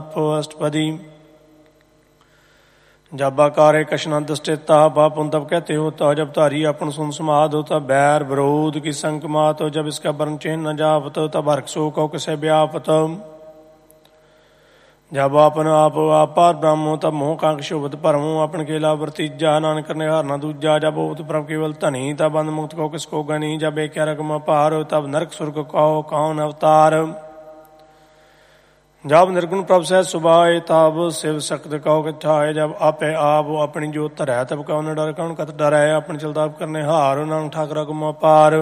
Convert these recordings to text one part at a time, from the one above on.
अष्टपदी। जब आकारे कशना दस्टेता पाप तब कहते होता, जब तारी अपन सुन समाध होता बैर विरोध की संक मात। जब इसका वर्ण चिन्ह न जापत तब हर्क सो कौ किसे व्यापत। जब आपन आप पार ब्रह्मो तब मोह कांक शोभत भरमो। अपन केला वर्तीजा नानक करने हार न दूजा। जब होत प्रभ केवल धनी तब बंद मुक्त को किसको गनी। जब एक रकम पार तब नरक सुर्ग कहो कौन अवतार। जब निर्गुण प्रभ सह सुभाए तब शिव शक्त कहो कठाए। जब आपे आप अपनी जोत धरै तब कौन डर कौन कत डरै। अपन चलता करने हार नानक ठाकर रकम पार।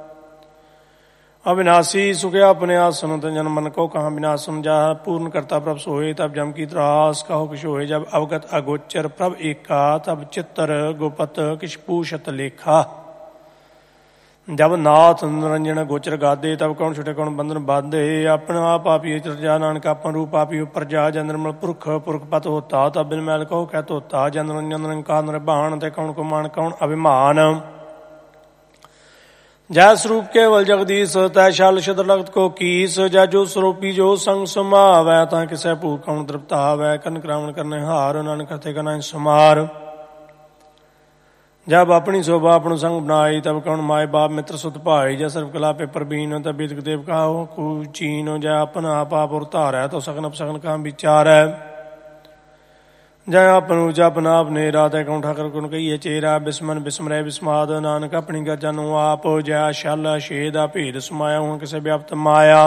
अविनाशी सुखया अपने आप सुनत जन मन को कहाँ विनाश सुन जा। पूर्ण करता प्रभ सोए तब जम की त्रास कहो किश होए। जब अवगत अगोचर प्रभ एका तब चित्र गोपत किश पूषत लेखा। जब नाथ निरंजन गोचर गादे तब कौन छुटे कौन बंधन बाधे। अपना आप आपी चर्चा नानक अपन रूप आपी उपर जा। जन निर्मल पुरख पुरख पत होता तब बिन मैल कहो कहत होता। जन निरंजन निरंकार निर्वाण ते कौन को मान कौन अभिमान। जय स्वरूप केवल जगदीश तय शाल शद लगत को कीस। जय जो स्वरूपी जो संग समावै ता किसै भूख कौन तृप्त आवै। कन करावण करने हार नानक करते कनाय समार। जब अपनी शोभा अपनो संग बनाई तब कौन माए बाप मित्र सुत भाई। जय सर्व कला पे प्रवीण तब विदिक देव कहो कुचीन। जय अपन आप आप और धारै तो सगन अपसगन का विचारै। जय अपन जपन आप नेरा तय कौन ठाकर कुन कहिए चेरा। बिस्मन बिस्मरै बिस्माद नानक अपनी गजन आप। जय शल छेद भेद समाया हूँ किसे व्याप्त माया।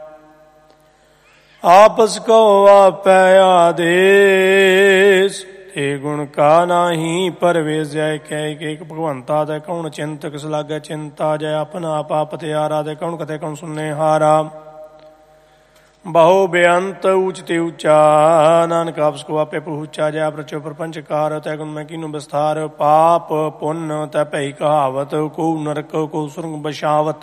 आपस को आपै आदेश ते गुण का नाही परवेश। जय कह एक भगवंता तय कौन चिंत किस लागे चिंता। जय अपन आप आप त्यारा तय कौन कथे कौन सुनने हारा। बहु बेअंत ऊंचते ऊंचा नानक आपस को आपे पहुंचा। जय प्रचो प्रपंच कार तय गुण में कीनु विस्तार। पाप पुण्य तय पही कहावत को नरक को सुरंग बशावत।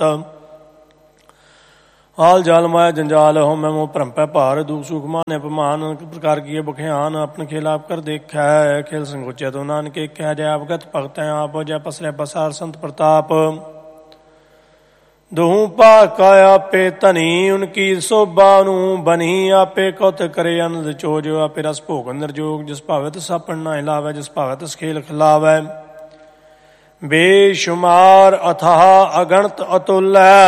हाल जाल माया जंजाल हो मैं मोह भ्रम पै भार। दुख सुख माने अपमान प्रकार किए बख्यान। अपन खेल आप कर देखा है खेल संगोचे तो नानक कह। जय अवगत भगत आप जय पसरे पसार संत प्रताप। दोहू पाका आपे धनी उनकी शोभा नू बनी। आपे कौत करे आनंद चोज आपे रस भोग निर्जोग। जिस भावे तिस आपन नाहि लावै जिस भावे तिस खेल खिलावै। बेशुमार अथाह अगणत अतुल